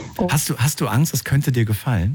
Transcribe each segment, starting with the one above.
Oh. Hast du Angst, es könnte dir gefallen?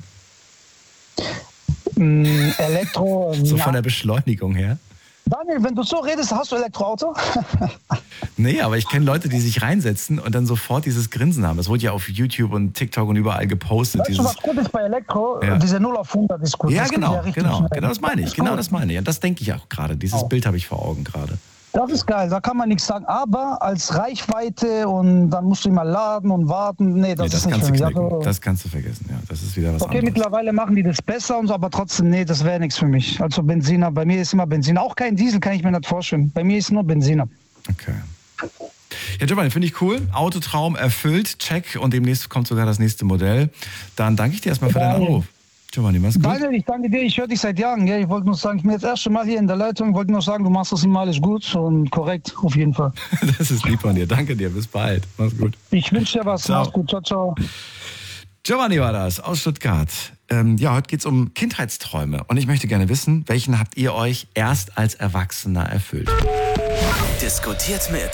Elektro. So von der Beschleunigung her? Daniel, wenn du so redest, hast du Elektroauto? Nee, aber ich kenne Leute, die sich reinsetzen und dann sofort dieses Grinsen haben. Das wurde ja auf YouTube und TikTok und überall gepostet. Weißt du, was gut ist bei Elektro? Ja. Diese 0 auf 100 ist gut. Ja, Das geht genau, ja richtig genau schnell. das meine ich. Genau das meine ich. Und das denke ich auch gerade. Dieses Bild habe ich vor Augen gerade. Das ist geil, da kann man nichts sagen. Aber als Reichweite und dann musst du immer laden und warten. Nee, das ist nicht kannst für du mich. knicken. Also, Das kannst du vergessen, ja. Das ist wieder was okay, anderes. mittlerweile machen die das besser und so, aber trotzdem, nee, das wäre nichts für mich. Also Benziner, bei mir ist immer Benziner. Auch kein Diesel kann ich mir nicht vorstellen. Bei mir ist nur Benziner. Okay. Ja, Giovanni, finde ich cool. Autotraum erfüllt, check. Und demnächst kommt sogar das nächste Modell. Dann danke ich dir erstmal für deinen Anruf. Giovanni, mach's gut. Daniel, ich danke dir. Ich höre dich seit Jahren. Gell? Ich wollte nur sagen, ich bin jetzt das erste Mal hier in der Leitung. Ich wollte nur sagen, du machst das immer alles gut und korrekt, auf jeden Fall. Das ist lieb von dir. Danke dir. Bis bald. Mach's gut. Ich wünsche dir was. Ciao. Mach's gut. Ciao, ciao. Giovanni war das aus Stuttgart. Ja, heute geht's um Kindheitsträume. Und ich möchte gerne wissen, welchen habt ihr euch erst als Erwachsener erfüllt? Diskutiert mit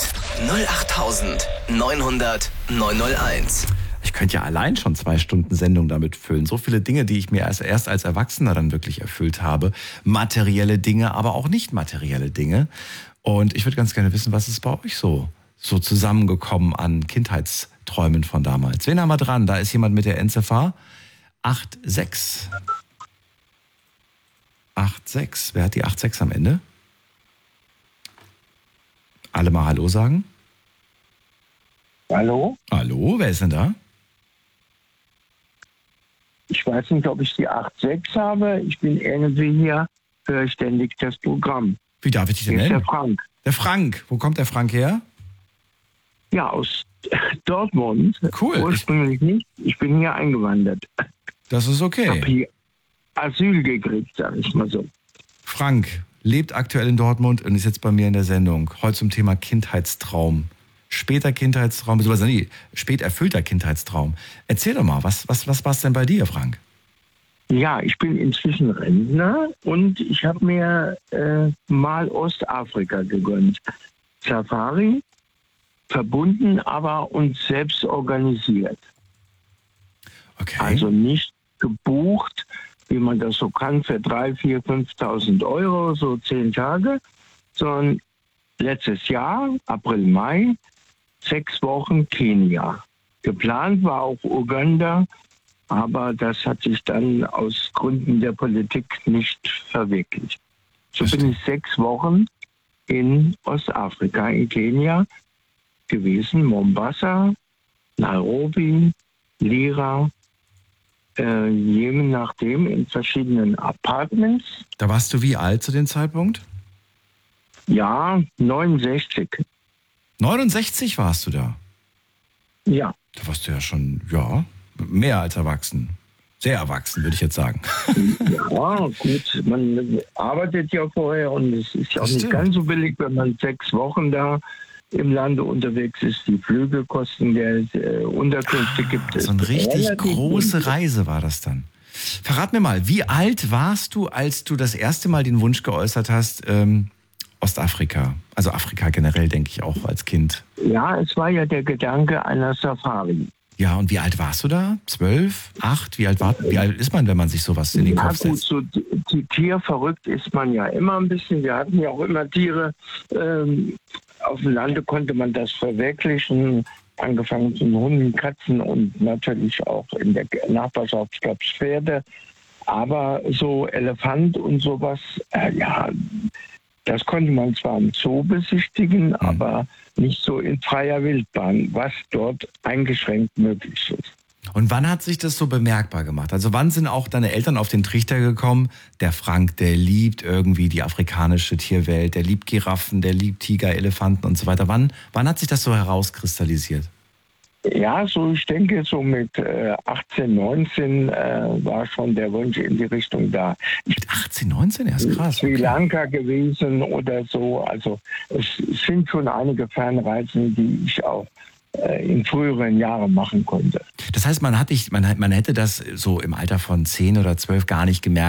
08900 901. Ich könnte ja allein schon 2 Stunden Sendung damit füllen. So viele Dinge, die ich mir erst als Erwachsener dann wirklich erfüllt habe. Materielle Dinge, aber auch nicht materielle Dinge. Und ich würde ganz gerne wissen, was ist bei euch so zusammengekommen an Kindheitsträumen von damals. Wen haben wir dran? Da ist jemand mit der Endziffer 86. 86. Wer hat die 86 am Ende? Alle mal Hallo sagen. Hallo? Hallo, wer ist denn da? Ich weiß nicht, ob ich die 8.6 habe. Ich bin irgendwie hier, höre ständig das Programm. Wie darf ich dich denn Hier ist nennen? der Frank. Der Frank. Wo kommt der Frank her? Ja, aus Dortmund. Cool. Ursprünglich nicht. Ich bin hier eingewandert. Das ist Ich habe okay. hier Asyl gekriegt, sage ich mal so. Frank lebt aktuell in Dortmund und ist jetzt bei mir in der Sendung. Heute zum Thema Kindheitstraum. Später Kindheitstraum, beziehungsweise nee, spät erfüllter Kindheitstraum. Erzähl doch mal, was war es denn bei dir, Frank? Ja, ich bin inzwischen Rentner und ich habe mir mal Ostafrika gegönnt. Safari, verbunden, aber uns selbst organisiert. Okay. Also nicht gebucht, wie man das so kann, für 3.000, 4.000, 5.000 Euro, so 10 Tage, sondern letztes Jahr, April, Mai, 6 Wochen Kenia. Geplant war auch Uganda, aber das hat sich dann aus Gründen der Politik nicht verwirklicht. So bin ich 6 Wochen in Ostafrika, in Kenia gewesen, Mombasa, Nairobi, Lira, je nachdem in verschiedenen Apartments. Da warst du wie alt zu dem Zeitpunkt? Ja, 69. 69 warst du da. Ja. Da warst du ja schon, ja, mehr als erwachsen. Sehr erwachsen, würde ich jetzt sagen. Ja, gut, man arbeitet ja vorher und es ist ja auch Das nicht stimmt. ganz so billig, wenn man 6 Wochen da im Lande unterwegs ist. Die Flüge kosten Geld, Unterkünfte gibt es. So eine richtig relativ große günstig. Reise war das dann. Verrat mir mal, wie alt warst du, als du das erste Mal den Wunsch geäußert hast, Ostafrika, also Afrika generell, denke ich auch als Kind. Ja, es war ja der Gedanke einer Safari. Ja, und wie alt warst du da? 12? 8? Wie alt ist man, wenn man sich sowas in den Ja Kopf gut, setzt? so tierverrückt ist man ja immer ein bisschen. Wir hatten ja auch immer Tiere. Auf dem Lande konnte man das verwirklichen. Angefangen von Hunden, Katzen und natürlich auch in der Nachbarschaft gab es Pferde. Aber so Elefant und sowas, ja, das konnte man zwar im Zoo besichtigen, aber nicht so in freier Wildbahn, was dort eingeschränkt möglich ist. Und wann hat sich das so bemerkbar gemacht? Also wann sind auch deine Eltern auf den Trichter gekommen, der Frank, der liebt irgendwie die afrikanische Tierwelt, der liebt Giraffen, der liebt Tiger, Elefanten und so weiter. Wann hat sich das so herauskristallisiert? Ja, so ich denke, so mit 18, 19 war schon der Wunsch in die Richtung da. Mit 18, 19? Ja, ist krass. Sri Okay. Lanka gewesen oder so. Also es sind schon einige Fernreisen, die ich auch in früheren Jahren machen konnte. Das heißt, man hätte das so im Alter von 10 oder 12 gar nicht gemerkt,